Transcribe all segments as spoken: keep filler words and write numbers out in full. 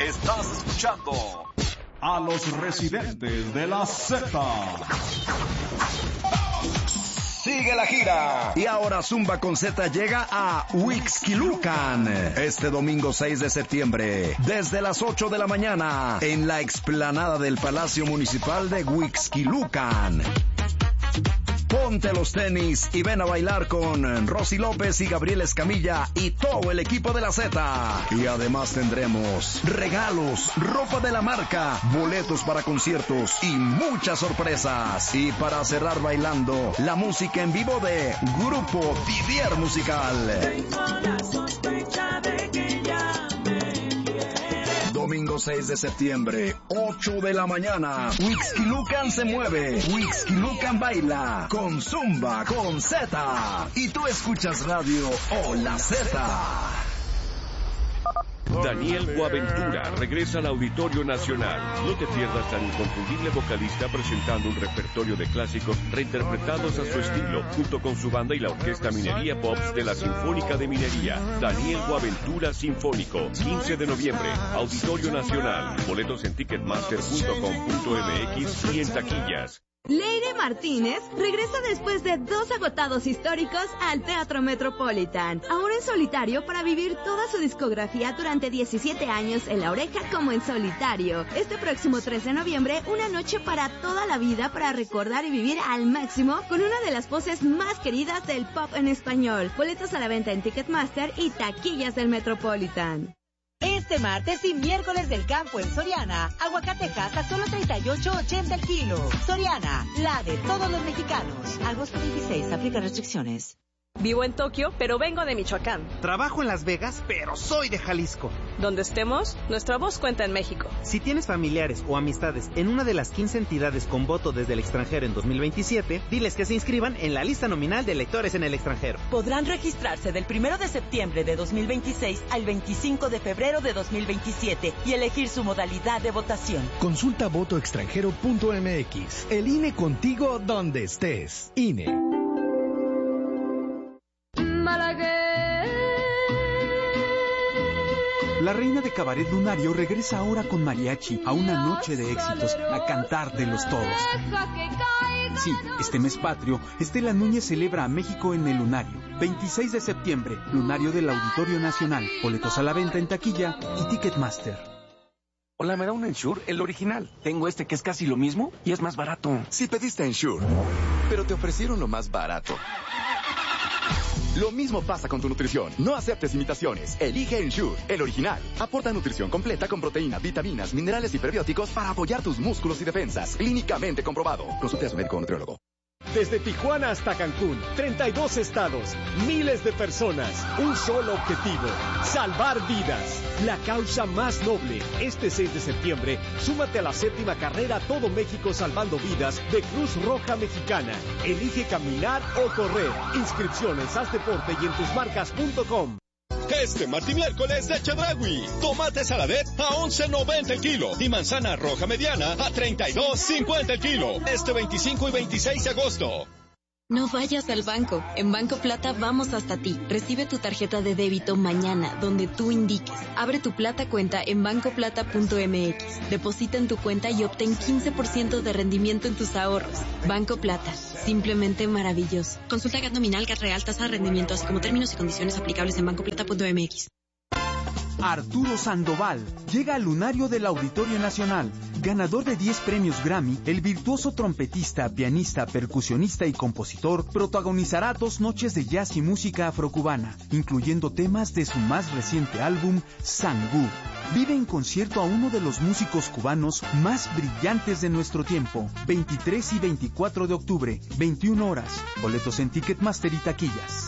Estás escuchando a los residentes de la Z. Sigue la gira. Y ahora Zumba con Z llega a Huixquilucan este domingo seis de septiembre, desde las ocho de la mañana, en la explanada del Palacio Municipal de Huixquilucan. Ponte los tenis y ven a bailar con Rosy López y Gabriel Escamilla y todo el equipo de la Z. Y además tendremos regalos, ropa de la marca, boletos para conciertos y muchas sorpresas. Y para cerrar bailando, la música en vivo de Grupo Didier Musical. Tengo la sospecha de que ya me quiere. Domingo seis de septiembre, ocho de la mañana. Huixquilucan se mueve, Huixquilucan baila, con Zumba, con Z. Y tú escuchas Radio O La Z. Daniel Boaventura regresa al Auditorio Nacional. No te pierdas al inconfundible vocalista presentando un repertorio de clásicos reinterpretados a su estilo, junto con su banda y la Orquesta Minería Pops de la Sinfónica de Minería. Daniel Boaventura Sinfónico, quince de noviembre, Auditorio Nacional. Boletos en ticketmaster punto com punto m x y en taquillas. Leire Martínez regresa después de dos agotados históricos al Teatro Metropolitan, ahora en solitario para vivir toda su discografía durante diecisiete años en La Oreja como en solitario. Este próximo tres de noviembre, una noche para toda la vida para recordar y vivir al máximo con una de las voces más queridas del pop en español. Boletos a la venta en Ticketmaster y taquillas del Metropolitan. Este martes y miércoles del campo en Soriana, aguacatejas a solo treinta y ocho ochenta el kilo. Soriana, la de todos los mexicanos. Agosto veintiséis, aplica restricciones. Vivo en Tokio, pero vengo de Michoacán. Trabajo en Las Vegas, pero soy de Jalisco. Donde estemos, nuestra voz cuenta en México. Si tienes familiares o amistades en una de las quince entidades con voto desde el extranjero en dos mil veintisiete, diles que se inscriban en la lista nominal de electores en el extranjero. Podrán registrarse del primero de septiembre de dos mil veintiséis al veinticinco de febrero de dos mil veintisiete y elegir su modalidad de votación. Consulta voto extranjero punto m x. El I N E contigo donde estés. I N E. La reina de Cabaret Lunario regresa ahora con mariachi a una noche de éxitos, a cantar de los todos. Sí, este mes patrio, Estela Núñez celebra a México en el Lunario. veintiséis de septiembre, Lunario del Auditorio Nacional. Boletos a la venta en taquilla y Ticketmaster. Hola, ¿me da un Ensure? El original. Tengo este que es casi lo mismo y es más barato. Sí pediste Ensure, pero te ofrecieron lo más barato. Lo mismo pasa con tu nutrición. No aceptes imitaciones. Elige Ensure, el original. Aporta nutrición completa con proteína, vitaminas, minerales y prebióticos para apoyar tus músculos y defensas. Clínicamente comprobado. Consulte a su médico o nutriólogo. Desde Tijuana hasta Cancún, treinta y dos estados, miles de personas, un solo objetivo, salvar vidas. La causa más noble. Este seis de septiembre, súmate a la séptima carrera Todo México Salvando Vidas de Cruz Roja Mexicana. Elige caminar o correr. Inscripciones, haz deporte y en tus marcas punto com. Este martes y miércoles de Chedraui. Tomate saladet a once noventa el kilo y manzana roja mediana a treinta y dos cincuenta el kilo. Este veinticinco y veintiséis de agosto. No vayas al banco. En Banco Plata vamos hasta ti. Recibe tu tarjeta de débito mañana, donde tú indiques. Abre tu Plata cuenta en banco plata punto m x. Deposita en tu cuenta y obtén quince por ciento de rendimiento en tus ahorros. Banco Plata. Simplemente maravilloso. Consulta G A T nominal, G A T real, tasa de rendimiento, así como términos y condiciones aplicables en banco plata punto m x. Arturo Sandoval llega al Lunario del Auditorio Nacional. Ganador de diez premios Grammy, el virtuoso trompetista, pianista, percusionista y compositor protagonizará dos noches de jazz y música afrocubana, incluyendo temas de su más reciente álbum, Sangú. Vive en concierto a uno de los músicos cubanos más brillantes de nuestro tiempo. veintitrés y veinticuatro de octubre, veintiuna horas. Boletos en Ticketmaster y taquillas.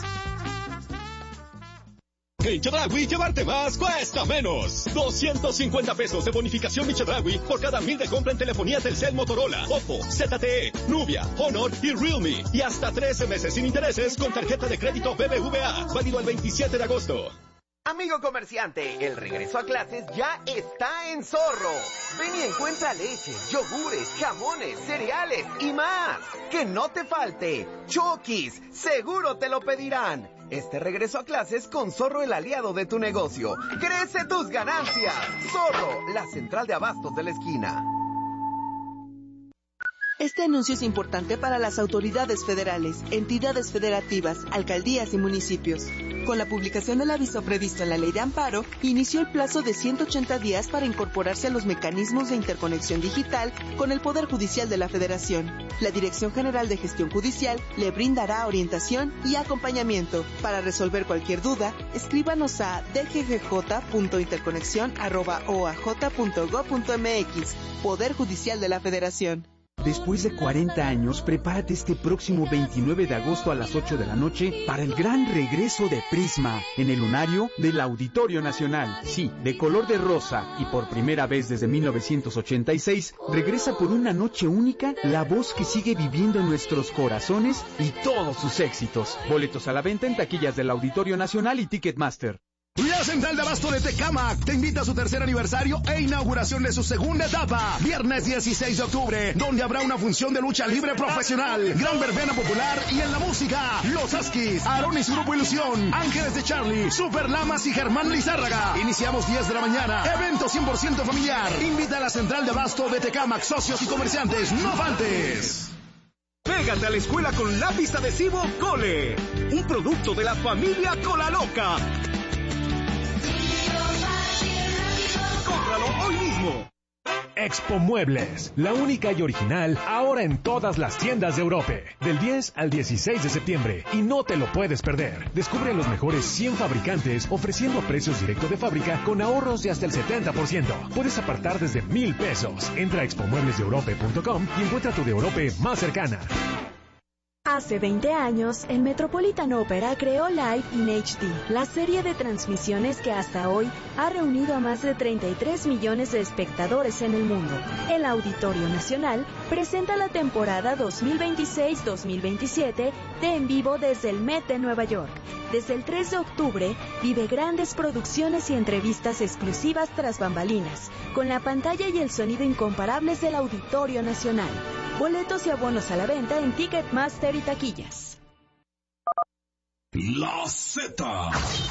En Chedraui, llevarte más cuesta menos. doscientos cincuenta pesos de bonificación Mi Chedraui por cada mil de compra en telefonía Telcel, Motorola, Oppo, Z T E, Nubia, Honor y Realme. Y hasta trece meses sin intereses con tarjeta de crédito B B V A. Válido el veintisiete de agosto. Amigo comerciante, el regreso a clases ya está en Zorro. Ven y encuentra leche, yogures, jamones, cereales y más. Que no te falte. Chokis, seguro te lo pedirán. Este regreso a clases con Zorro, el aliado de tu negocio. ¡Crece tus ganancias! Zorro, la central de abastos de la esquina. Este anuncio es importante para las autoridades federales, entidades federativas, alcaldías y municipios. Con la publicación del aviso previsto en la Ley de Amparo, inició el plazo de ciento ochenta días para incorporarse a los mecanismos de interconexión digital con el Poder Judicial de la Federación. La Dirección General de Gestión Judicial le brindará orientación y acompañamiento. Para resolver cualquier duda, escríbanos a d g g j punto interconexión arroba o a j punto gob punto m x. Poder Judicial de la Federación. Después de cuarenta años, prepárate este próximo veintinueve de agosto a las ocho de la noche para el gran regreso de Prisma en el lunario del Auditorio Nacional. Sí, de color de rosa y por primera vez desde mil novecientos ochenta y seis, regresa por una noche única la voz que sigue viviendo en nuestros corazones y todos sus éxitos. Boletos a la venta en taquillas del Auditorio Nacional y Ticketmaster. La Central de Abasto de Tecámac te invita a su tercer aniversario e inauguración de su segunda etapa. Viernes dieciséis de octubre, donde habrá una función de lucha libre profesional, gran verbena popular y en la música, Los Askis, Aarón y su grupo Ilusión, Ángeles de Charlie, Super Lamas y Germán Lizárraga. Iniciamos diez de la mañana. Evento cien por ciento familiar. Invita a la Central de Abasto de Tecámac, socios y comerciantes. No faltes. Pégate a la escuela con lápiz adhesivo Cole, un producto de la familia Cola Loca. ¡Cómpralo hoy mismo! Expo Muebles, la única y original ahora en todas las tiendas de Europa, del diez al dieciséis de septiembre, y no te lo puedes perder. Descubre los mejores cien fabricantes ofreciendo precios directo de fábrica con ahorros de hasta el setenta por ciento. Puedes apartar desde mil pesos. Entra a expo muebles de europa punto com y encuentra tu de Europa más cercana. Hace veinte años, el Metropolitan Opera creó Live in H D, la serie de transmisiones que hasta hoy ha reunido a más de treinta y tres millones de espectadores en el mundo. El Auditorio Nacional presenta la temporada dos mil veintiséis dos mil veintisiete de En Vivo desde el Met de Nueva York. Desde el tres de octubre, vive grandes producciones y entrevistas exclusivas tras bambalinas, con la pantalla y el sonido incomparables del Auditorio Nacional. Boletos y abonos a la venta en Ticketmaster y taquillas. La Z.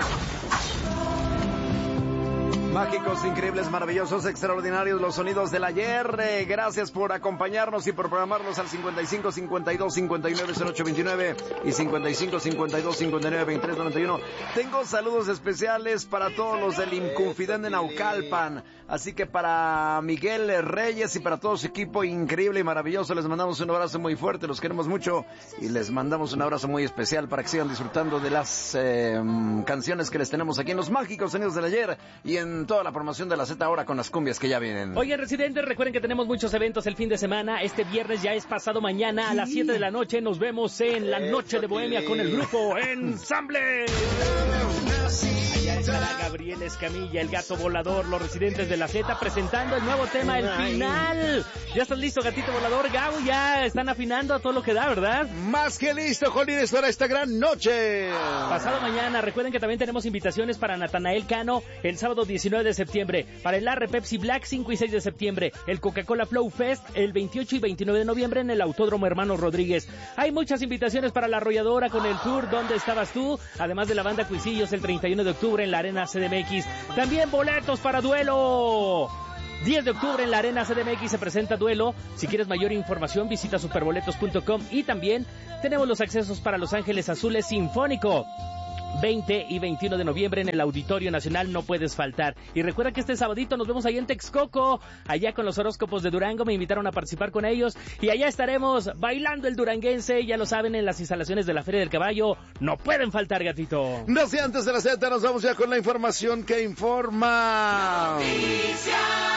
Mágicos, increíbles, maravillosos, extraordinarios, los sonidos del ayer. Eh, gracias por acompañarnos y por programarnos al cincuenta y cinco, cincuenta y dos, cincuenta y nueve, cero ocho veintinueve y cincuenta y cinco, cincuenta y dos, cincuenta y nueve, veintitrés noventa y uno. Tengo saludos especiales para todos los del Inconfident de Naucalpan. Así que para Miguel Reyes y para todo su equipo increíble y maravilloso, les mandamos un abrazo muy fuerte, los queremos mucho y les mandamos un abrazo muy especial para que sigan disfrutando de las eh, canciones que les tenemos aquí en los Mágicos Sonidos del Ayer y en toda la promoción de la Z ahora con las cumbias que ya vienen. Oigan, residentes, recuerden que tenemos muchos eventos el fin de semana. Este viernes ya es pasado mañana a las siete de la noche. Nos vemos en la Noche de Bohemia con el grupo Ensamble. Allá estará Gabriel Escamilla, el Gato Volador, los residentes de la Z presentando el nuevo tema, El Final. ¿Ya estás listo, Gatito Volador? Gabo, ya están afinando a todo lo que da, ¿verdad? Más que listo, Jolines, para esta gran noche. Pasado mañana, recuerden que también tenemos invitaciones para Natanael Cano el sábado diecinueve de septiembre, para el Arre Pepsi Black cinco y seis de septiembre, el Coca-Cola Flow Fest el veintiocho y veintinueve de noviembre en el Autódromo Hermanos Rodríguez. Hay muchas invitaciones para La Arrolladora con el tour ¿Dónde estabas tú? Además de la banda Cuisillos el treinta y uno de octubre en la Arena C D M X. También boletos para Duelo. diez de octubre en la Arena C D M X se presenta Duelo. Si quieres mayor información, visita superboletos punto com y también tenemos los accesos para Los Ángeles Azules Sinfónico. veinte y veintiuno de noviembre en el Auditorio Nacional, no puedes faltar. Y recuerda que este sabadito nos vemos ahí en Texcoco, allá con los horóscopos de Durango, me invitaron a participar con ellos y allá estaremos bailando el duranguense, ya lo saben, en las instalaciones de la Feria del Caballo. No pueden faltar, Gatito. No sé, antes de la Z nos vamos ya con la información que informa. Noticias.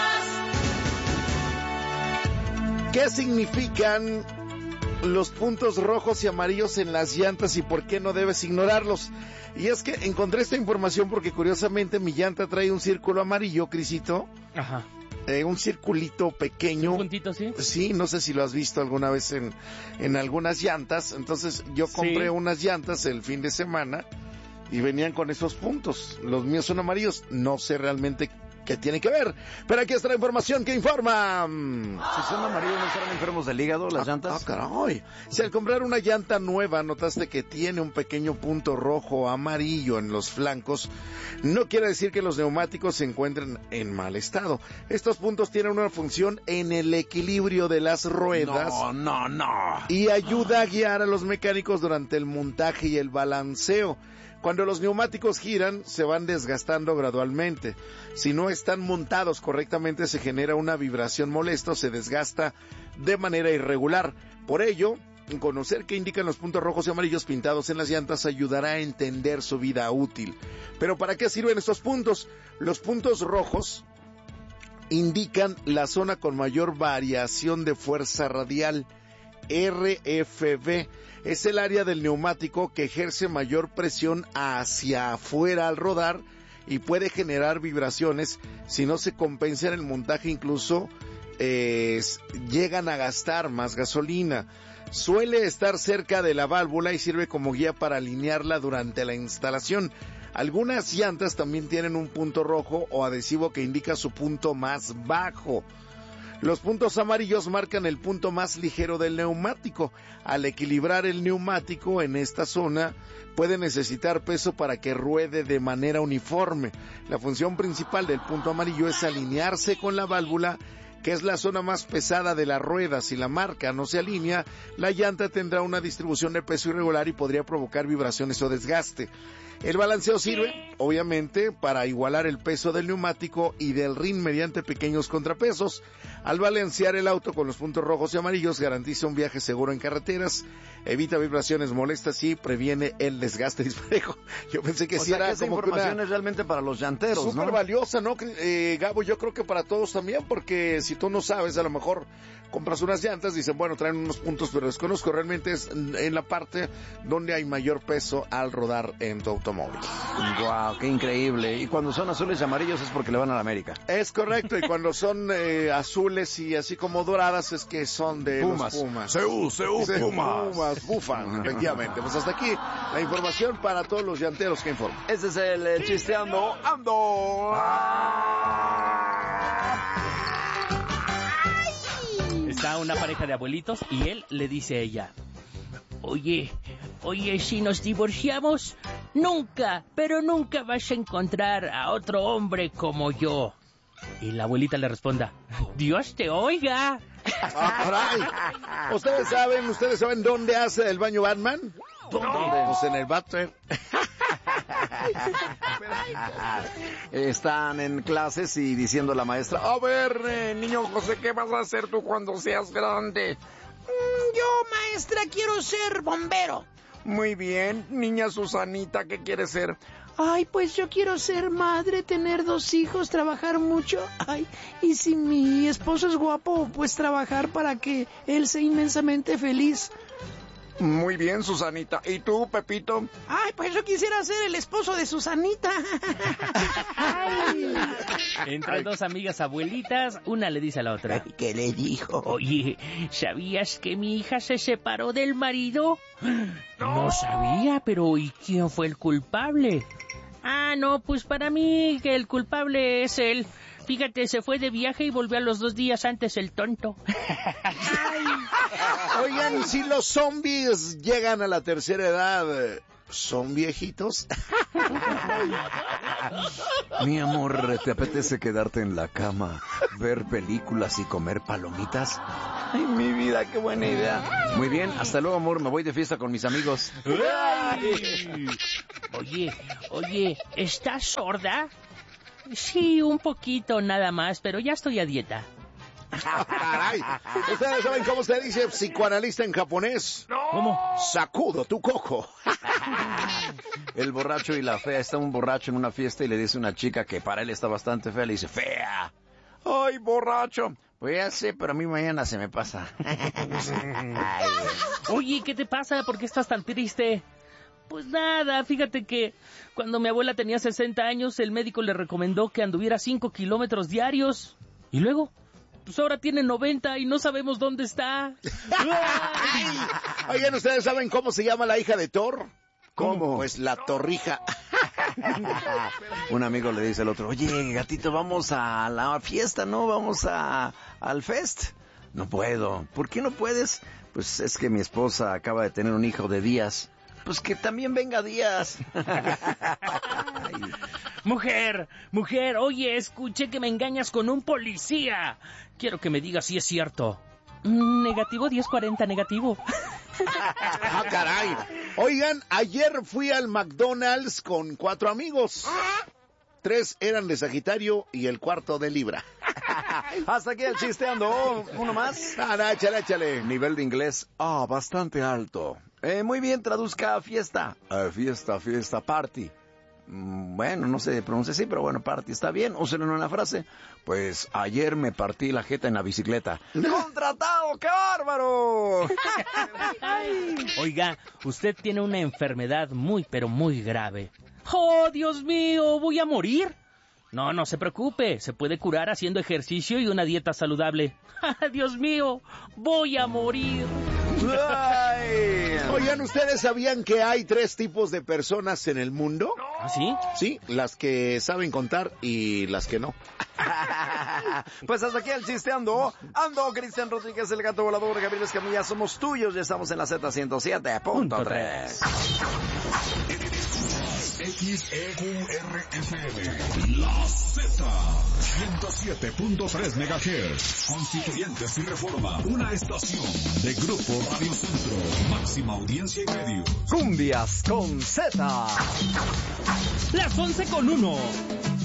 ¿Qué significan los puntos rojos y amarillos en las llantas y por qué no debes ignorarlos? Y es que encontré esta información porque curiosamente mi llanta trae un círculo amarillo, Crisito. Ajá. Eh, un circulito pequeño. Un puntito, ¿sí? Sí, no sé si lo has visto alguna vez en, en algunas llantas. Entonces yo compré sí. unas llantas el fin de semana y venían con esos puntos. Los míos son amarillos. No sé realmente qué tiene que ver. Pero aquí está la información que informa. Si son amarillos, ¿no estarán enfermos del hígado las ah, llantas? Ah, caray. Si al comprar una llanta nueva notaste que tiene un pequeño punto rojo o amarillo en los flancos, no quiere decir que los neumáticos se encuentren en mal estado. Estos puntos tienen una función en el equilibrio de las ruedas. No, no, no. Y ayuda a guiar a los mecánicos durante el montaje y el balanceo. Cuando los neumáticos giran, se van desgastando gradualmente. Si no están montados correctamente, se genera una vibración molesta o se desgasta de manera irregular. Por ello, conocer qué indican los puntos rojos y amarillos pintados en las llantas ayudará a entender su vida útil. ¿Pero para qué sirven estos puntos? Los puntos rojos indican la zona con mayor variación de fuerza radial, R F V. Es el área del neumático que ejerce mayor presión hacia afuera al rodar y puede generar vibraciones si no se compensa en el montaje, incluso eh, llegan a gastar más gasolina. Suele estar cerca de la válvula y sirve como guía para alinearla durante la instalación. Algunas llantas también tienen un punto rojo o adhesivo que indica su punto más bajo. Los puntos amarillos marcan el punto más ligero del neumático. Al equilibrar el neumático en esta zona, puede necesitar peso para que ruede de manera uniforme. La función principal del punto amarillo es alinearse con la válvula, que es la zona más pesada de la rueda. Si la marca no se alinea, la llanta tendrá una distribución de peso irregular y podría provocar vibraciones o desgaste. El balanceo sirve, obviamente, para igualar el peso del neumático y del rin mediante pequeños contrapesos. Al balancear el auto con los puntos rojos y amarillos, garantiza un viaje seguro en carreteras, evita vibraciones molestas y previene el desgaste disparejo. Yo pensé que o sí sea, era que esa como información que una... es realmente para los llanteros, ¿no? Súper valiosa, ¿no, eh, Gabo? Yo creo que para todos también, porque si tú no sabes, a lo mejor compras unas llantas, dicen, bueno, traen unos puntos, pero desconozco, realmente es en la parte donde hay mayor peso al rodar en tu automóvil. Wow, qué increíble. Y cuando son azules y amarillos es porque le van a la América. Es correcto, y cuando son eh, azules y así como doradas es que son de Pumas. los Pumas. Seú, Seú, Sí, Pumas. Pumas, bufan, efectivamente. Pues hasta aquí la información para todos los llanteros que informan. Ese es el eh, chisteando ando. Está una pareja de abuelitos y él le dice a ella: Oye, oye, si nos divorciamos, nunca, pero nunca vas a encontrar a otro hombre como yo. Y la abuelita le responda: Dios te oiga. Ah, caray. ¿Ustedes saben, ustedes saben dónde hace el baño Batman? ¿Dónde? Pues en el váter. Están en clases y diciendo a la maestra: a ver, eh, niño José, ¿qué vas a hacer tú cuando seas grande? Mm, yo, maestra, quiero ser bombero. Muy bien. Niña Susanita, ¿qué quieres ser? Ay, pues yo quiero ser madre, tener dos hijos, trabajar mucho. Ay, y si mi esposo es guapo, pues trabajar para que él sea inmensamente feliz. Muy bien, Susanita. ¿Y tú, Pepito? Ay, pues yo quisiera ser el esposo de Susanita. Ay. Entre dos amigas abuelitas, una le dice a la otra: ¿Qué le dijo? Oye, ¿sabías que mi hija se separó del marido? No sabía, pero ¿y quién fue el culpable? Ah, no, pues para mí que el culpable es él. Fíjate, se fue de viaje y volvió a los dos días antes el tonto. Oigan, si los zombies llegan a la tercera edad, ¿son viejitos? Mi amor, ¿te apetece quedarte en la cama, ver películas y comer palomitas? Ay, mi vida, qué buena idea. Muy bien, hasta luego, amor, me voy de fiesta con mis amigos. Ay. Oye, oye, ¿estás sorda? Sí, un poquito nada más, pero ya estoy a dieta. Caray. ¿Ustedes saben cómo se dice psicoanalista en japonés? ¿Cómo? Sacudo tu coco. El borracho y la fea. Está un borracho en una fiesta y le dice a una chica que para él está bastante fea. Le dice: fea. Ay, borracho. Pues ya sé, pero a mí mañana se me pasa. Oye, ¿qué te pasa? ¿Por qué estás tan triste? Pues nada, fíjate que cuando mi abuela tenía sesenta años, el médico le recomendó que anduviera cinco kilómetros diarios. ¿Y luego? Pues ahora tiene noventa y no sabemos dónde está. Oigan, ¿ustedes saben cómo se llama la hija de Thor? ¿Cómo? Pues la Torrija. Un amigo le dice al otro, oye, gatito, vamos a la fiesta, ¿no? Vamos a al fest. No puedo. ¿Por qué no puedes? Pues es que mi esposa acaba de tener un hijo de Díaz. Pues que también venga Díaz. Mujer, mujer, oye, escuché que me engañas con un policía. Quiero que me digas si es cierto. Negativo, diez cuarenta, negativo. Ah, caray. Oigan, ayer fui al McDonald's con cuatro amigos. Tres eran de Sagitario y el cuarto de Libra. Hasta aquí el chisteando. Uno más. Ah, no, échale, échale. Nivel de inglés, ah, oh, bastante alto. Eh, muy bien, traduzca fiesta. Uh, fiesta, fiesta, party. Mm, bueno, no se pronuncia así, pero bueno, party está bien. Úselo en una frase. Pues ayer me partí la jeta en la bicicleta. ¡Contratado! ¡Qué bárbaro! Oiga, usted tiene una enfermedad muy, pero muy grave. ¡Oh, Dios mío! ¿Voy a morir? No, no se preocupe. Se puede curar haciendo ejercicio y una dieta saludable. ¡Dios mío! ¡Voy a morir! Ay. Oigan, ¿ustedes sabían que hay tres tipos de personas en el mundo? ¿Ah, sí? Sí, las que saben contar y las que no. Pues hasta aquí el chisteando. Ando, Cristian Rodríguez, el gato volador, Gabriel Escamilla, somos tuyos. Ya estamos en la Z ciento siete punto tres. X E Q R F M, la Z, ciento siete punto tres megahertz, Constituyentes y Reforma, una estación de Grupo Radio Centro, máxima audiencia y medios. Cumbias con Z. Las once con uno.